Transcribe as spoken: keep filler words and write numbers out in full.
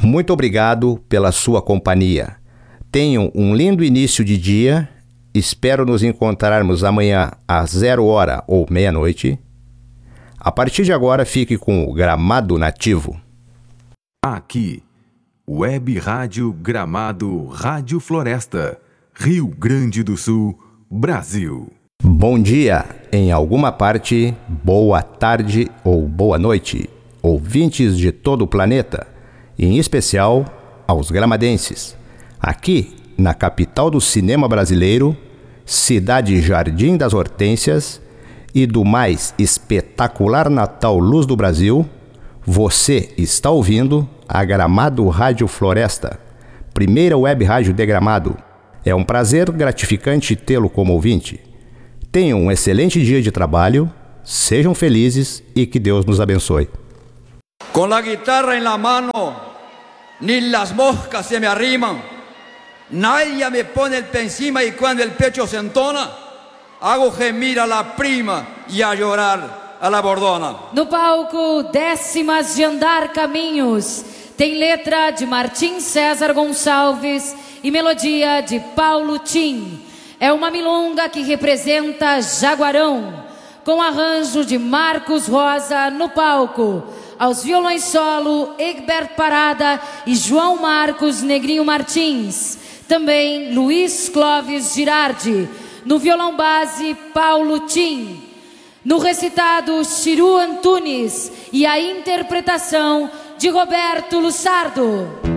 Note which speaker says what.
Speaker 1: Muito obrigado pela sua companhia. Tenham um lindo início de dia. Espero nos encontrarmos amanhã às zero hora ou meia-noite. A partir de agora, fique com o Gramado Nativo.
Speaker 2: Aqui, Web Rádio Gramado Rádio Floresta, Rio Grande do Sul, Brasil.
Speaker 1: Bom dia, em alguma parte, boa tarde ou boa noite, ouvintes de todo o planeta, em especial aos gramadenses. Aqui, na capital do cinema brasileiro, cidade Jardim das Hortênsias e do mais espetacular Natal Luz do Brasil, você está ouvindo a Gramado Rádio Floresta, primeira web rádio de Gramado. É um prazer gratificante tê-lo como ouvinte. Tenham um excelente dia de trabalho, sejam felizes e que Deus nos abençoe.
Speaker 3: Com a guitarra em la mano, ni las moscas se me arriman, nadie me pone el pé encima y cuando el pecho se entona, hago gemir a la prima y a llorar a la bordona.
Speaker 4: No palco, Décimas de Andar Caminhos, tem letra de Martim César Gonçalves e melodia de Paulo Tim. É uma milonga que representa Jaguarão, com arranjo de Marcos Rosa no palco. Aos violões solo, Egberto Parada e João Marcos Negrinho Martins. Também Luiz Clóvis Girardi. No violão base, Paulo Tim. No recitado, Chiru Antunes. E a interpretação de Roberto Lussardo.